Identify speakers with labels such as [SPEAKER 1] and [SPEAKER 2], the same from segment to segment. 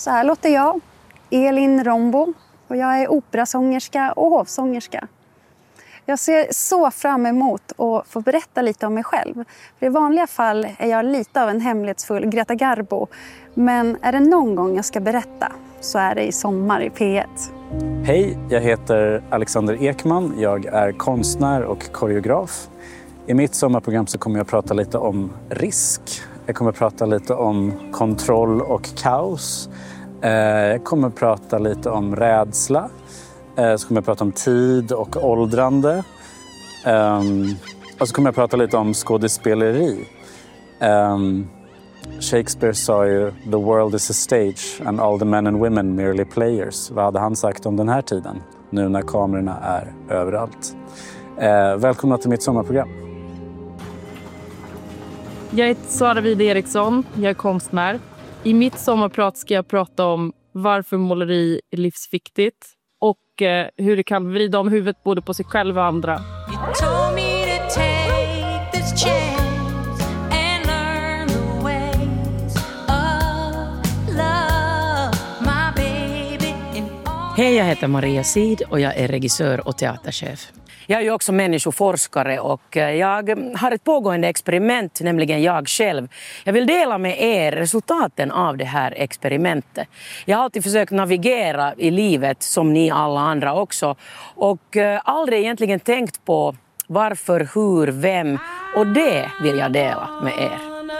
[SPEAKER 1] Så här låter jag, Elin Rombo, och jag är operasångerska och hovsångerska. Jag ser så fram emot att få berätta lite om mig själv. För i vanliga fall är jag lite av en hemlighetsfull Greta Garbo. Men är det någon gång jag ska berätta så är det i sommar i P1.
[SPEAKER 2] Hej, jag heter Alexander Ekman. Jag är konstnär och koreograf. I mitt sommarprogram så kommer jag prata lite om risk. Jag kommer prata lite om kontroll och kaos. Jag kommer prata lite om rädsla. Så kommer jag prata om tid och åldrande. Och så kommer jag prata lite om skådespeleri. Shakespeare sa ju "The world is a stage and all the men and women merely players". Vad hade han sagt om den här tiden? Nu när kamerorna är överallt. Välkomna till mitt sommarprogram.
[SPEAKER 3] Jag heter Sara Wide Eriksson, jag är konstnär. I mitt sommarprat ska jag prata om varför måleri är livsviktigt och hur det kan vrida om huvudet både på sig själv och andra.
[SPEAKER 4] Hej, jag heter Maria Sid och jag är regissör och teaterchef. Jag är ju också människoforskare och jag har ett pågående experiment, nämligen jag själv. Jag vill dela med er resultaten av det här experimentet. Jag har alltid försökt navigera i livet som ni alla andra också och aldrig egentligen tänkt på varför, hur, vem, och det vill jag dela med er.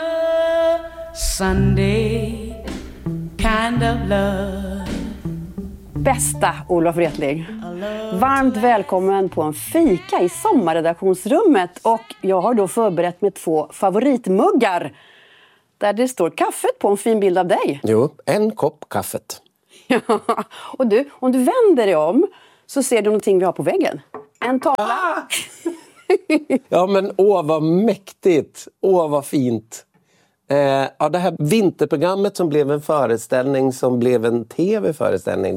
[SPEAKER 5] Sunday, kind of love.
[SPEAKER 6] Bästa Olof Wretling. Varmt välkommen på en fika i sommarredaktionsrummet. Och jag har då förberett med 2 favoritmuggar. Där det står kaffet på en fin bild av dig.
[SPEAKER 7] Jo, en kopp kaffet.
[SPEAKER 6] Och du, om du vänder dig om så ser du någonting vi har på väggen. En tavla.
[SPEAKER 7] Ja, men vad mäktigt. Vad fint. Ja, det här vinterprogrammet som blev en föreställning, som blev en tv-föreställning,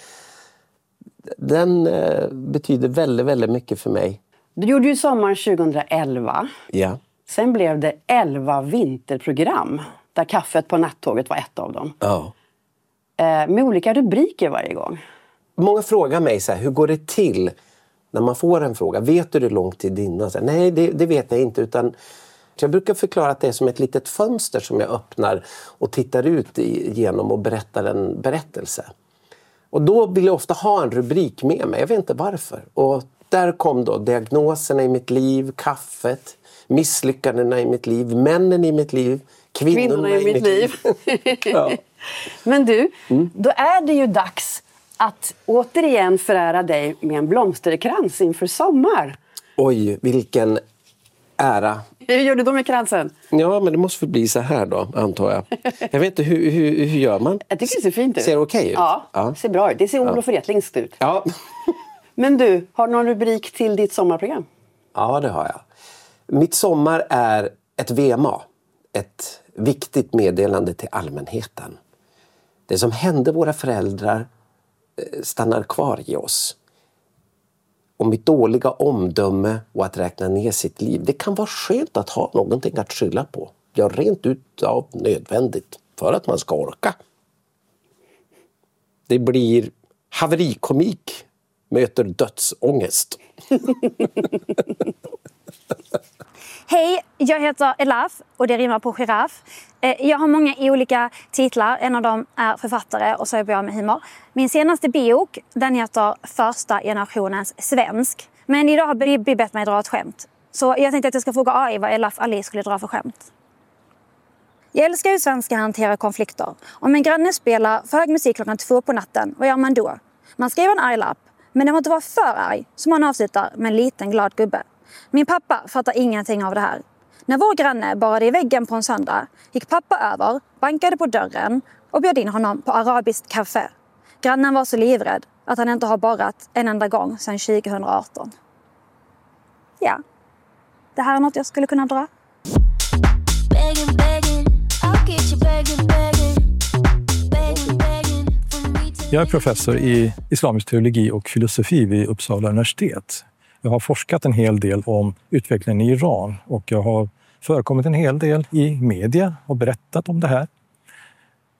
[SPEAKER 7] den betyder väldigt, väldigt mycket för mig.
[SPEAKER 6] Du gjorde ju sommaren 2011.
[SPEAKER 7] Ja.
[SPEAKER 6] Sen blev det 11 vinterprogram, där kaffet på nattåget var ett av dem.
[SPEAKER 7] Ja.
[SPEAKER 6] Med olika rubriker varje gång.
[SPEAKER 7] Många frågar mig så här, hur går det till när man får en fråga? Vet du hur långt till dina? Nej, det vet jag inte, utan jag brukar förklara att det är som ett litet fönster som jag öppnar och tittar ut igenom och berättar en berättelse. Och då vill jag ofta ha en rubrik med mig, jag vet inte varför. Och där kom då diagnoserna i mitt liv, kaffet, misslyckandena i mitt liv, männen i mitt liv, kvinnorna i mitt liv. Ja.
[SPEAKER 6] Men du, då är det ju dags att återigen förära dig med en blomsterkrans inför sommar.
[SPEAKER 7] Oj, vilken ära.
[SPEAKER 6] Hur gör du då med kransen?
[SPEAKER 7] Ja, men det måste bli så här då, antar jag. Jag vet inte, hur gör man?
[SPEAKER 6] Jag tycker det ser fint ut.
[SPEAKER 7] Ser okej ut?
[SPEAKER 6] Ja, det ser bra ut. Det ser Olof Wretlingskt ut.
[SPEAKER 7] Ja.
[SPEAKER 6] Men du, har du någon rubrik till ditt sommarprogram?
[SPEAKER 7] Ja, det har jag. Mitt sommar är ett VMA. Ett viktigt meddelande till allmänheten. Det som hände våra föräldrar stannar kvar i oss. Och mitt dåliga omdöme och att räkna ner sitt liv. Det kan vara skönt att ha någonting att skylla på. Ja, rent ut av nödvändigt. För att man ska orka. Det blir haverikomik möter dödsångest.
[SPEAKER 8] Hej, jag heter Elaf och det rimmar på giraff. Jag har många olika titlar. En av dem är författare och så jobbar jag med humor. Min senaste bok, den heter Första generationens svensk. Men idag har Bibi bett mig dra ett skämt. Så jag tänkte att jag ska fråga AI vad Elaf Ali skulle dra för skämt. Jag älskar hur svenskar hanterar konflikter. Om en granne spelar för hög musik klockan 2 på natten, vad gör man då? Man skriver en arg lapp, men det får inte vara för arg, så man avslutar med en liten glad gubbe. Min pappa fattar ingenting av det här. När vår granne borrade i väggen på en söndag gick pappa över, bankade på dörren och bjöd in honom på arabiskt kaffe. Grannen var så livrädd att han inte har borrat en enda gång sedan 2018. Ja, det här är något jag skulle kunna dra.
[SPEAKER 9] Jag är professor i islamisk teologi och filosofi vid Uppsala universitet. Jag har forskat en hel del om utvecklingen i Iran och jag har förekommit en hel del i media och berättat om det här.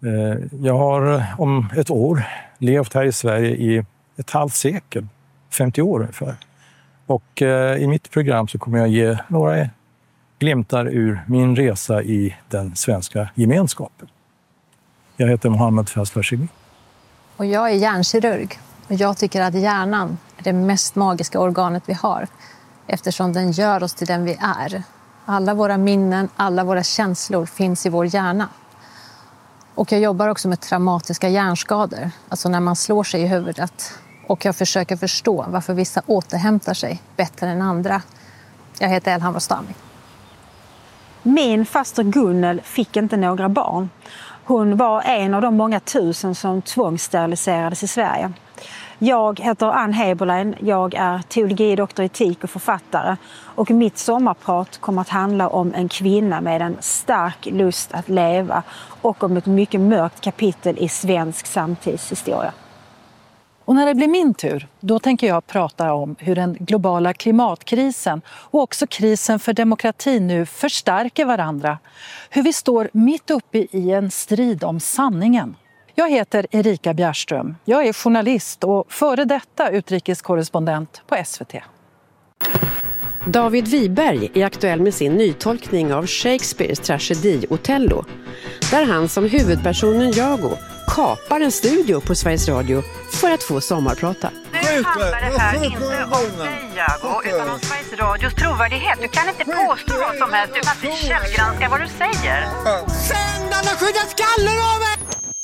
[SPEAKER 9] Jag har om ett år levt här i Sverige i ett halvt sekel, 50 år ungefär. Och i mitt program så kommer jag ge några glimtar ur min resa i den svenska gemenskapen. Jag heter Mohammed Fazlashimi.
[SPEAKER 10] Och jag är hjärnkirurg. Och jag tycker att hjärnan är det mest magiska organet vi har. Eftersom den gör oss till den vi är. Alla våra minnen, alla våra känslor finns i vår hjärna. Och jag jobbar också med traumatiska hjärnskador. Alltså när man slår sig i huvudet. Och jag försöker förstå varför vissa återhämtar sig bättre än andra. Jag heter Elham Rostami.
[SPEAKER 11] Min faster Gunnel fick inte några barn. Hon var en av de många tusen som tvångssteriliserades i Sverige. Jag heter Ann Heberlein, jag är teologidoktor i etik och författare. Och mitt sommarprat kommer att handla om en kvinna med en stark lust att leva och om ett mycket mörkt kapitel i svensk samtidshistoria.
[SPEAKER 12] Och när det blir min tur, då tänker jag prata om hur den globala klimatkrisen och också krisen för demokrati nu förstärker varandra. Hur vi står mitt uppe i en strid om sanningen. Jag heter Erika Bjärström. Jag är journalist och före detta utrikeskorrespondent på SVT.
[SPEAKER 13] David Wiberg är aktuell med sin nytolkning av Shakespeares tragedi Othello. Där han som huvudpersonen Jago kapar en studio på Sveriges Radio för att få sommarprata.
[SPEAKER 14] Nu handlar det här inte om dig, Jago, utan om Sveriges Radios trovärdighet. Du kan inte påstå vad som helst utan att källgranska vad du säger.
[SPEAKER 15] Sändarna skjuter skallen av mig!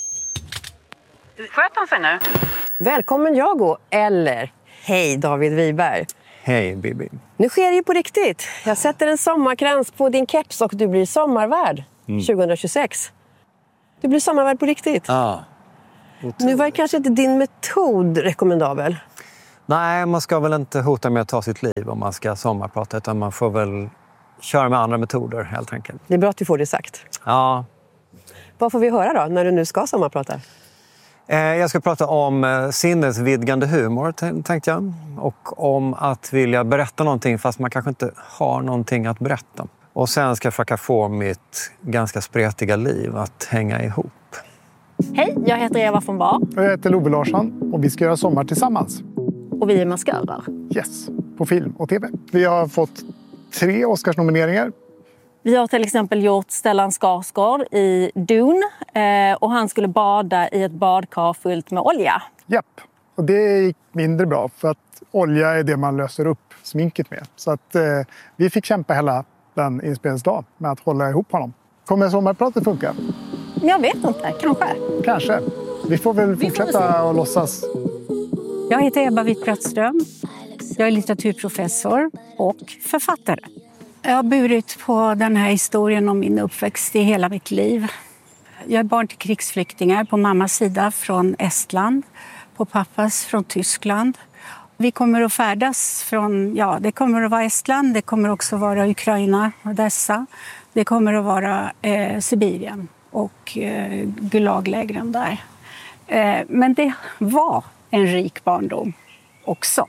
[SPEAKER 14] Sköt han sig nu?
[SPEAKER 6] Välkommen Jago, eller hej David Wiberg.
[SPEAKER 16] Hej Bibi.
[SPEAKER 6] Nu sker det ju på riktigt. Jag sätter en sommarkrans på din keps och du blir sommarvärd 2026. Du blir sommarvärd på riktigt.
[SPEAKER 16] Ja.
[SPEAKER 6] Nu var kanske inte din metod rekommendabel.
[SPEAKER 16] Nej, man ska väl inte hota med att ta sitt liv om man ska sommarprata, utan man får väl köra med andra metoder helt enkelt.
[SPEAKER 6] Det är bra att du får det sagt.
[SPEAKER 16] Ja.
[SPEAKER 6] Vad får vi höra då när du nu ska sommarprata?
[SPEAKER 16] Jag ska prata om sinnesvidgande humor, tänkte jag. Och om att vilja berätta någonting fast man kanske inte har någonting att berätta. Och sen ska jag försöka få mitt ganska spretiga liv att hänga ihop.
[SPEAKER 17] Hej, jag heter Eva von Bar.
[SPEAKER 18] Jag heter Love Larsson och vi ska göra sommar tillsammans.
[SPEAKER 17] Och vi är maskörer.
[SPEAKER 18] Yes, på film och tv. Vi har fått 3 Oscarsnomineringar.
[SPEAKER 17] Vi har till exempel gjort Stellan Skarsgård i Dune och han skulle bada i ett badkar fullt med olja.
[SPEAKER 18] Japp, och det gick mindre bra för att olja är det man löser upp sminket med. Så att vi fick kämpa hela den inspelningsdagen med att hålla ihop honom. Kommer sommarpratet funka?
[SPEAKER 17] Jag vet inte, kanske.
[SPEAKER 18] Kanske. Vi får väl fortsätta och låtsas.
[SPEAKER 19] Jag heter Ebba Witt-Brattström. Jag är litteraturprofessor och författare. Jag har burit på den här historien om min uppväxt i hela mitt liv. Jag är barn till krigsflyktingar på mammas sida från Estland, på pappas från Tyskland. Vi kommer att färdas från, det kommer att vara Estland, det kommer också att vara Ukraina, Odessa. Det kommer att vara Sibirien och Gulaglägren där. Men det var en rik barndom också.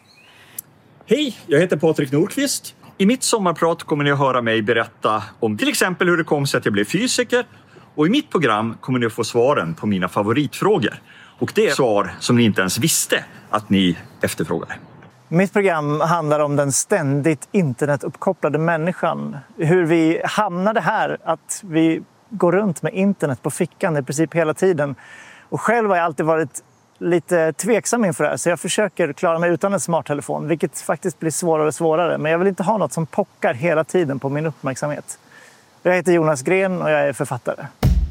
[SPEAKER 20] Hej, jag heter Patrik Nordqvist. I mitt sommarprat kommer ni att höra mig berätta om till exempel hur det kom sig att jag blev fysiker. Och i mitt program kommer ni att få svaren på mina favoritfrågor. Och det är svar som ni inte ens visste att ni efterfrågade.
[SPEAKER 21] Mitt program handlar om den ständigt internetuppkopplade människan. Hur vi hamnade här, att vi går runt med internet på fickan i princip hela tiden. Och själv har jag alltid varit lite tveksam inför det här, så jag försöker klara mig utan en smarttelefon, vilket faktiskt blir svårare och svårare. Men jag vill inte ha något som pockar hela tiden på min uppmärksamhet. Jag heter Jonas Gren och jag är författare.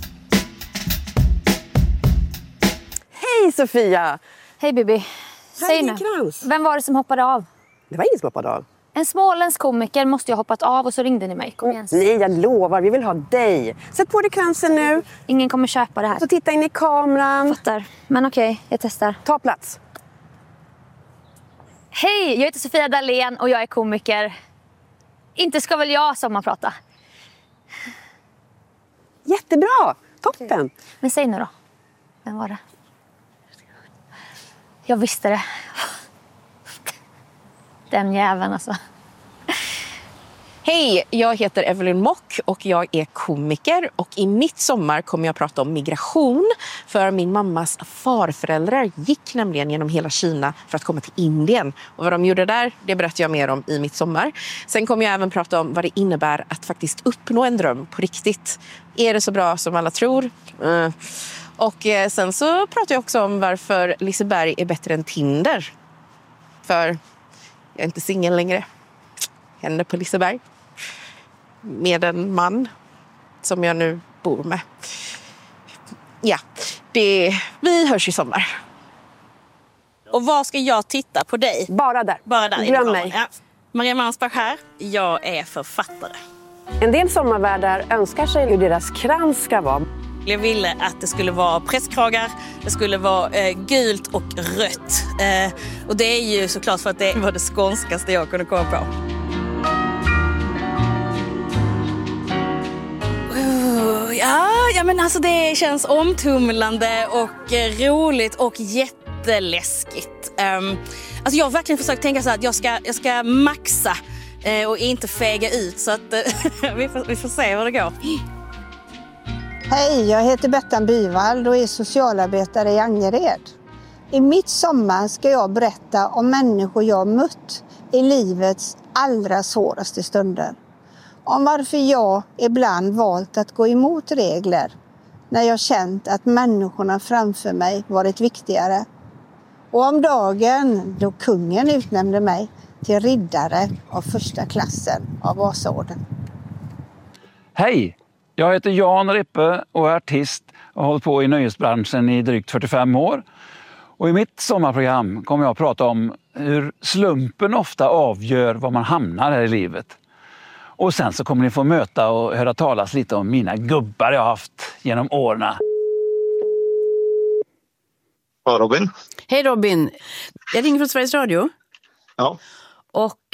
[SPEAKER 6] Hej Sofia!
[SPEAKER 8] Hej Bibi. Säg nu, vem var det som hoppade av?
[SPEAKER 6] Det var ingen som hoppade av.
[SPEAKER 8] En småländsk komiker måste ju ha hoppat av och så ringde ni mig. Kom igen.
[SPEAKER 6] Nej, jag lovar. Vi vill ha dig. Sätt på dig kransen nu.
[SPEAKER 8] Ingen kommer köpa det här.
[SPEAKER 6] Så titta in i kameran.
[SPEAKER 8] Fattar. Men okej, jag testar.
[SPEAKER 6] Ta plats.
[SPEAKER 8] Hej, jag heter Sofia Dalén och jag är komiker. Inte ska väl jag sommarprata?
[SPEAKER 6] Jättebra. Toppen.
[SPEAKER 8] Okay. Men säg nu då. Vem var det? Jag visste det. Den jäveln alltså.
[SPEAKER 1] Hej, jag heter Evelyn Mock och jag är komiker. Och i mitt sommar kommer jag prata om migration. För min mammas farföräldrar gick nämligen genom hela Kina för att komma till Indien. Och vad de gjorde där, det berättar jag mer om i mitt sommar. Sen kommer jag även prata om vad det innebär att faktiskt uppnå en dröm på riktigt. Är det så bra som alla tror? Och sen så pratar jag också om varför Liseberg är bättre än Tinder. För jag är inte singel längre. Henne på Liseberg. Med en man som jag nu bor med. Ja, vi hörs i sommar.
[SPEAKER 17] Och var ska jag titta på dig?
[SPEAKER 6] Bara där.
[SPEAKER 17] Bara där.
[SPEAKER 6] Glöm mig.
[SPEAKER 17] Ja. Maria Mansbach här. Jag är författare.
[SPEAKER 6] En del sommarvärdar önskar sig hur deras krans ska vara.
[SPEAKER 17] Jag ville att det skulle vara presskragar, det skulle vara gult och rött. Och det är ju såklart för att det var det skånskaste jag kunde komma på. Ja, men alltså det känns omtumlande och roligt och jätteläskigt. Alltså jag har verkligen försökt tänka så att jag ska maxa och inte fega ut, så att vi får se hur det går.
[SPEAKER 22] Hej, jag heter Bettan Byvald och är socialarbetare i Angered. I mitt sommar ska jag berätta om människor jag mött i livets allra svåraste stunder. Om varför jag ibland valt att gå emot regler när jag känt att människorna framför mig varit viktigare. Och om dagen då kungen utnämnde mig till riddare av första klassen av Vasaorden.
[SPEAKER 23] Hej! Jag heter Jan Rippe och är artist och har hållit på i nöjesbranschen i drygt 45 år. Och i mitt sommarprogram kommer jag att prata om hur slumpen ofta avgör var man hamnar här i livet. Och sen så kommer ni få möta och höra talas lite om mina gubbar jag har haft genom åren.
[SPEAKER 24] Ja, Robin.
[SPEAKER 1] Hej Robin, jag ringer från Sveriges Radio.
[SPEAKER 24] Ja.
[SPEAKER 1] Och